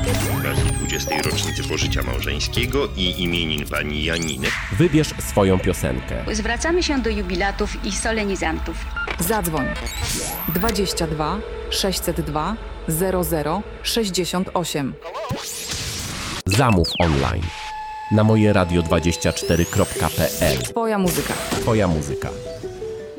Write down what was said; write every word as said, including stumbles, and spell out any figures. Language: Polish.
Z okazji dwudziestej rocznicy pożycia małżeńskiego i imienin pani Janiny Wybierz swoją piosenkę. Zwracamy się do jubilatów i solenizantów. Zadzwoń dwadzieścia dwa sześćset dwa zero zero sześćdziesiąt osiem. Zamów online na moje radio dwadzieścia cztery kropka p l. Twoja muzyka. Twoja muzyka.